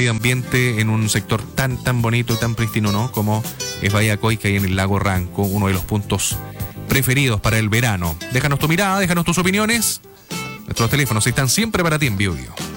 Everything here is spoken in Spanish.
medio ambiente en un sector tan bonito y tan prístino, ¿no?, como es Bahía Coica y en el lago Ranco, uno de los puntos preferidos para el verano. Déjanos tu mirada, déjanos tus opiniones. Nuestros teléfonos están siempre para ti en Bio Bio.